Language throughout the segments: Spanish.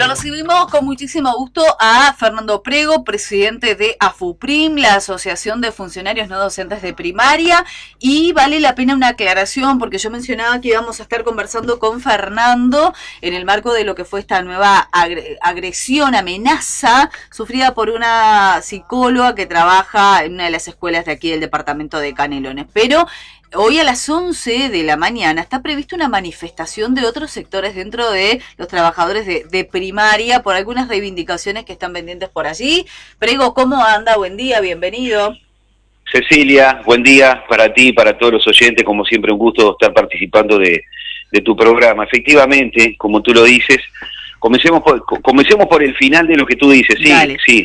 recibimos con muchísimo gusto a Fernando Prego, presidente de AFUPRIM, la Asociación de Funcionarios No Docentes de Primaria, y vale la pena una aclaración porque yo mencionaba que íbamos a estar conversando con Fernando en el marco de lo que fue esta nueva agresión, amenaza sufrida por una psicóloga que trabaja en una de las escuelas de aquí del departamento de Canelones, pero hoy a las 11 de la mañana está prevista una manifestación de otros sectores dentro de los trabajadores de primaria por algunas reivindicaciones que están pendientes por allí. Prego, ¿cómo anda? Buen día, bienvenido. Cecilia, buen día para ti y para todos los oyentes. Como siempre, un gusto estar participando de tu programa. Efectivamente, como tú lo dices, comencemos por el final de lo que tú dices. Sí, dale. Sí.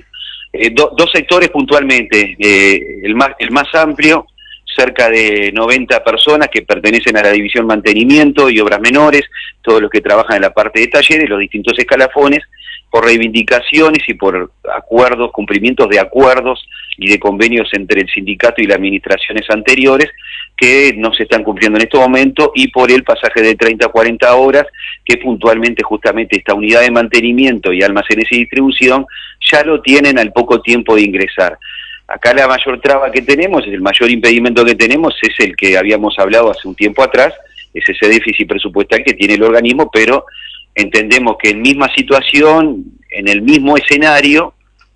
Dos sectores puntualmente. El más amplio, cerca de 90 personas que pertenecen a la división mantenimiento y obras menores, todos los que trabajan en la parte de talleres, los distintos escalafones, por reivindicaciones y por acuerdos, cumplimientos de acuerdos y de convenios entre el sindicato y las administraciones anteriores que no se están cumpliendo en este momento, y por el pasaje de 30 a 40 horas que puntualmente justamente esta unidad de mantenimiento y almacenes y distribución ya lo tienen al poco tiempo de ingresar. Acá la mayor traba que tenemos, el mayor impedimento que tenemos es el que habíamos hablado hace un tiempo atrás, es ese déficit presupuestal que tiene el organismo, pero entendemos que en misma situación, en el mismo escenario,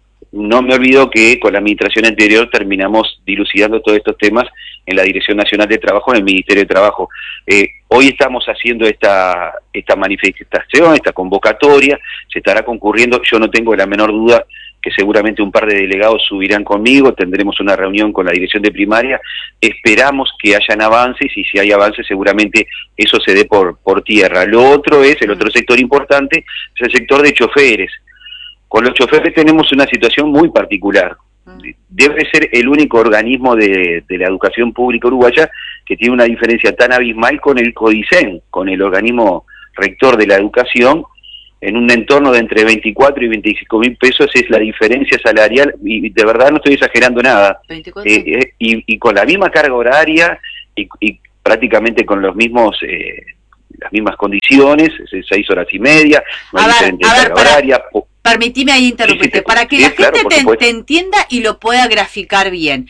no me olvido que con la administración anterior terminamos dilucidando todos estos temas en la Dirección Nacional de Trabajo, en el Ministerio de Trabajo. Hoy estamos haciendo esta manifestación, esta convocatoria, se estará concurriendo, yo no tengo la menor duda que seguramente un par de delegados subirán conmigo, tendremos una reunión con la dirección de primaria, esperamos que hayan avances, y si hay avances seguramente eso se dé por tierra. Lo otro es, el otro sector importante, es el sector de choferes. Con los choferes tenemos una situación muy particular. Debe ser el único organismo de la educación pública uruguaya que tiene una diferencia tan abismal con el CODICEN, con el organismo rector de la educación. En un entorno de entre 24 y 25 mil pesos es la diferencia salarial, y de verdad no estoy exagerando nada. Y con la misma carga horaria y prácticamente con los mismos las mismas condiciones, 6 horas y media, no hay diferente carga horaria. Permitime ahí interrumpirte, para que la gente te entienda y lo pueda graficar bien.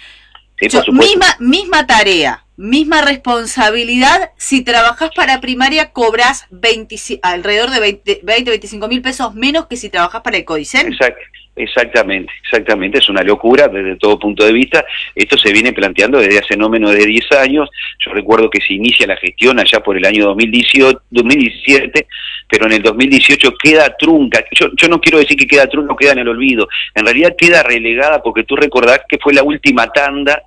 Misma tarea, misma responsabilidad. Si trabajas para primaria cobras alrededor de 25 mil pesos menos que si trabajas para el CODICEN. Exactamente, es una locura desde todo punto de vista. Esto se viene planteando desde hace no menos de 10 años. Yo recuerdo que se inicia la gestión allá por el año 2017, pero en el 2018 queda trunca. Yo no quiero decir que queda trunca o queda en el olvido, en realidad queda relegada, porque tú recordás que fue la última tanda,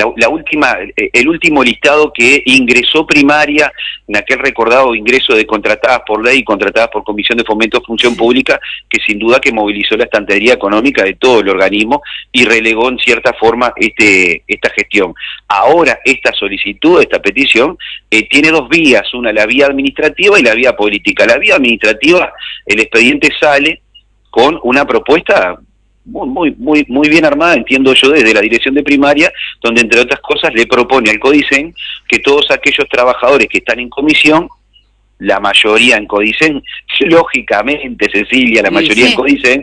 el último listado que ingresó primaria en aquel recordado ingreso de contratadas por ley y contratadas por Comisión de Fomento Función Pública, que sin duda que movilizó la estantería económica de todo el organismo y relegó en cierta forma esta gestión. Ahora esta solicitud, esta petición, tiene dos vías, una la vía administrativa y la vía política. La vía administrativa, el expediente sale con una propuesta muy bien armada, entiendo yo, desde la dirección de primaria, donde entre otras cosas le propone al CODICEN que todos aquellos trabajadores que están en comisión, la mayoría en CODICEN, lógicamente, Cecilia, la mayoría en CODICEN,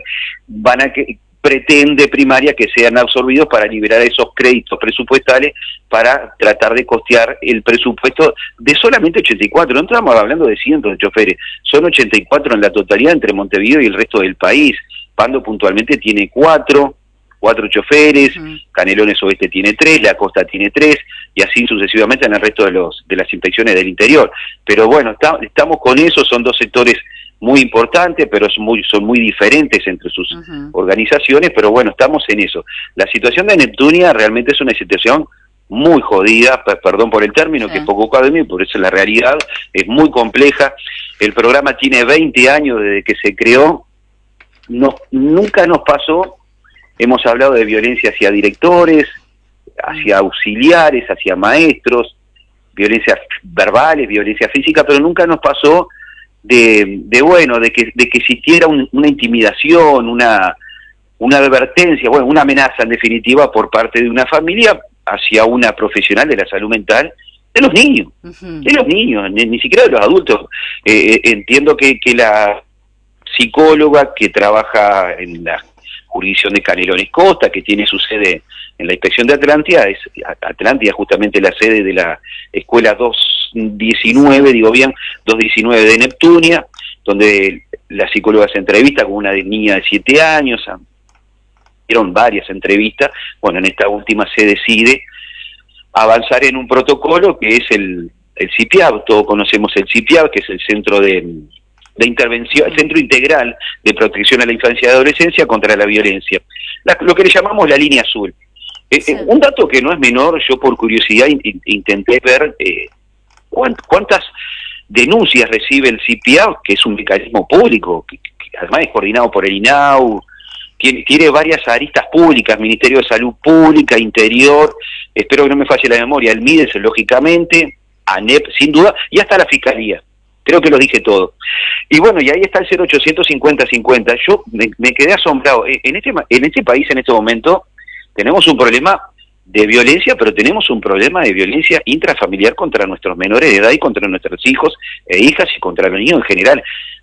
pretende primaria que sean absorbidos para liberar esos créditos presupuestales para tratar de costear el presupuesto de solamente 84, no estamos hablando de cientos de choferes, son 84 en la totalidad entre Montevideo y el resto del país. Pando puntualmente tiene 4 choferes, Canelones Oeste tiene 3, La Costa tiene 3, y así sucesivamente en el resto de las inspecciones del interior. Pero bueno, estamos con eso, son dos sectores muy importantes, pero son muy diferentes entre sus organizaciones, pero bueno, estamos en eso. La situación de Neptunia realmente es una situación muy jodida, perdón por el término, que es poco académico, por eso es la realidad, es muy compleja. El programa tiene 20 años desde que se creó. Nunca nos pasó, hemos hablado de violencia hacia directores, hacia auxiliares, hacia maestros, violencia verbales, violencia física, pero nunca nos pasó de que existiera una intimidación, una advertencia, una amenaza en definitiva por parte de una familia hacia una profesional de la salud mental, de los niños, ni siquiera de los adultos. Entiendo que psicóloga que trabaja en la jurisdicción de Canelones Costa, que tiene su sede en la inspección de Atlántida. Atlántida es justamente la sede de la escuela 219, digo bien, 219 de Neptunia, donde la psicóloga se entrevista con una niña de 7 años, hicieron varias entrevistas. Bueno, en esta última se decide avanzar en un protocolo que es el CIPIAB. Todos conocemos el CIPIAB, que es el Centro de Intervención, el Centro Integral de Protección a la Infancia y Adolescencia contra la Violencia, lo que le llamamos la línea azul. Sí. Un dato que no es menor, yo por curiosidad intenté ver cuántas denuncias recibe el CIPIAB, que es un mecanismo público, que además es coordinado por el INAU, tiene varias aristas públicas, Ministerio de Salud Pública, Interior, espero que no me falle la memoria, el MIDES, lógicamente, ANEP, sin duda, y hasta la Fiscalía. Creo que lo dije todo. Y bueno, y ahí está el 0800 5050. Yo me quedé asombrado. En este país, en este momento, tenemos un problema de violencia, pero tenemos un problema de violencia intrafamiliar contra nuestros menores de edad y contra nuestros hijos e hijas y contra los niños en general.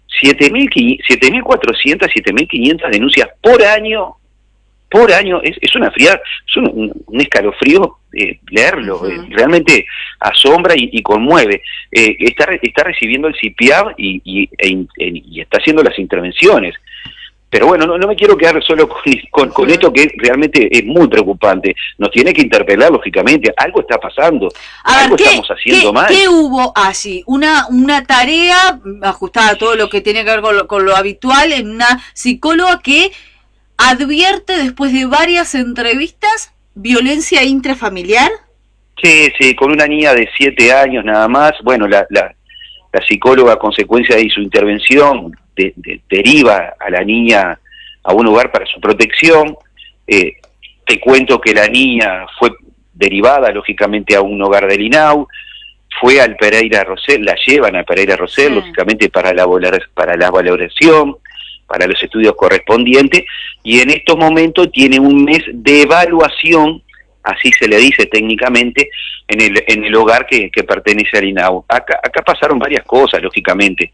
7.400, 7.500 denuncias por año, es una frialdad, es un escalofrío leerlo, realmente asombra y conmueve. Está recibiendo el CIPIAB y está haciendo las intervenciones. Pero bueno, no me quiero quedar solo con esto, que realmente es muy preocupante. Nos tiene que interpelar, lógicamente. Algo está pasando, algo estamos haciendo mal. ¿Qué hubo allí? Una tarea ajustada a todo lo que tiene que ver con lo habitual en una psicóloga que advierte después de varias entrevistas violencia intrafamiliar. Sí, con una niña de 7 años nada más. Bueno, la psicóloga, a consecuencia de su intervención, deriva a la niña a un lugar para su protección. Te cuento que la niña fue derivada, lógicamente, a un hogar del INAU, fue al Pereira Rosell, la llevan a Pereira Rosell, sí, lógicamente para la valoración, para los estudios correspondientes, y en estos momentos tiene un mes de evaluación, así se le dice técnicamente, en el hogar que pertenece al INAU. Acá pasaron varias cosas, lógicamente.